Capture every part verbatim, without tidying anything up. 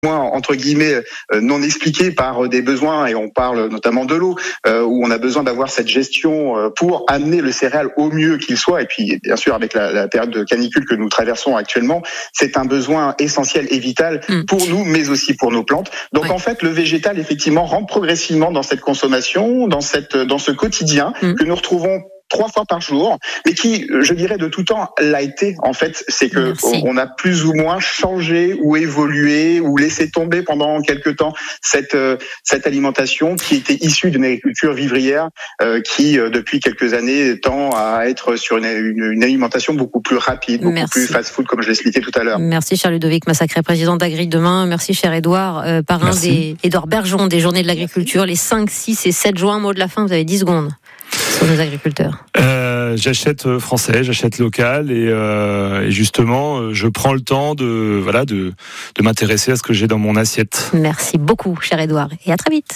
entre guillemets non expliqués par des besoins, et on parle notamment de l'eau, euh, où on a besoin d'avoir cette gestion pour amener le céréal au mieux qu'il soit. Et puis bien sûr avec la, la période de canicule que nous traversons actuellement, c'est un besoin essentiel et vital mmh. pour nous, mais aussi pour nos plantes. Donc ouais. en fait le végétal effectivement rentre progressivement dans cette consommation, dans cette dans ce quotidien mmh. que nous retrouvons trois fois par jour, mais qui, je dirais, de tout temps l'a été. En fait, c'est que Merci. on a plus ou moins changé ou évolué ou laissé tomber pendant quelque temps cette cette alimentation qui était issue d'une agriculture vivrière euh, qui, depuis quelques années, tend à être sur une, une, une alimentation beaucoup plus rapide, beaucoup Merci. plus fast-food, comme je l'expliquais tout à l'heure. Merci, cher Ludovic Massacré, président d'Agri Demain. Merci, cher Édouard, euh, parrain Merci. des Édouard Bergeon des Journées de l'Agriculture, les cinq, six et sept juin. Mot de la fin, vous avez dix secondes. Sur nos agriculteurs. Euh, j'achète français, j'achète local et, euh, et justement, je prends le temps de voilà de de m'intéresser à ce que j'ai dans mon assiette. Merci beaucoup, cher Édouard, et à très vite.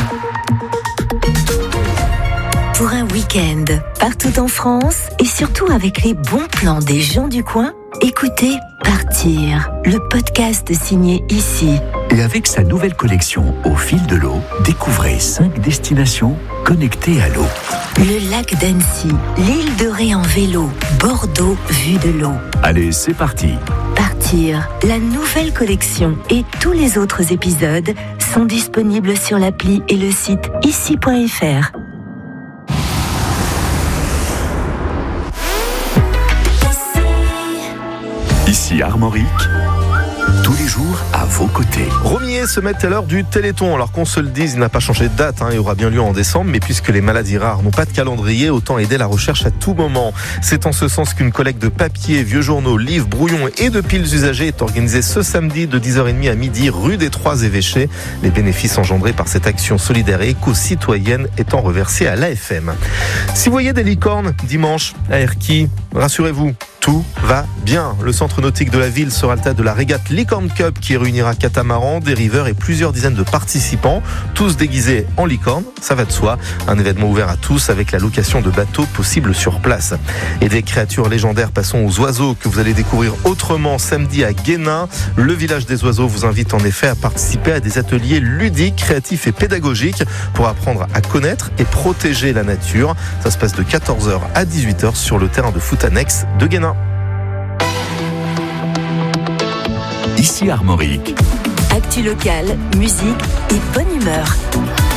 Pour un week-end partout en France et surtout avec les bons plans des gens du coin, écoutez Partir, le podcast signé Ici. Et avec sa nouvelle collection Au fil de l'eau, découvrez cinq destinations connectées à l'eau. Le lac d'Annecy, l'île de Ré en vélo, Bordeaux vue de l'eau. Allez, c'est parti. Partir, la nouvelle collection et tous les autres épisodes sont disponibles sur l'appli et le site ici point f r. Ici Armorique, tous les jours à vos côtés. Romier se met à l'heure du Téléthon. Alors qu'on se le dise, il n'a pas changé de date, hein, il aura bien lieu en décembre, mais puisque les maladies rares n'ont pas de calendrier, autant aider la recherche à tout moment. C'est en ce sens qu'une collecte de papier, vieux journaux, livres, brouillons et de piles usagées est organisée ce samedi de dix heures trente à midi, rue des Trois Évêchés. Les bénéfices engendrés par cette action solidaire et éco-citoyenne étant reversés à l'A F M. Si vous voyez des licornes dimanche à Erquy, rassurez-vous, tout va bien. Le centre nautique de la ville sera le stade de la régate Licorne Cup qui réunira catamarans, dériveurs et plusieurs dizaines de participants, tous déguisés en licorne, ça va de soi. Un événement ouvert à tous avec la location de bateaux possible sur place. Et des créatures légendaires, passons aux oiseaux que vous allez découvrir autrement samedi à Guénin. Le village des oiseaux vous invite en effet à participer à des ateliers ludiques, créatifs et pédagogiques pour apprendre à connaître et protéger la nature. Ça se passe de quatorze heures à dix-huit heures sur le terrain de foot annexe de Guénin. Ici Armorique. Actu locale, musique et bonne humeur.